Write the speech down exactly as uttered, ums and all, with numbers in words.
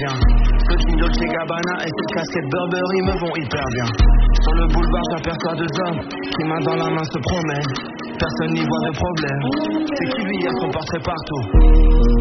bien. Ce jean Dolce Gabbana et cette casquette Burberry me vont hyper bien. Sur le boulevard j'aperçois deux hommes qui main dans la main se promènent. Personne n'y voit de problème. C'est qui lui a son portrait partout.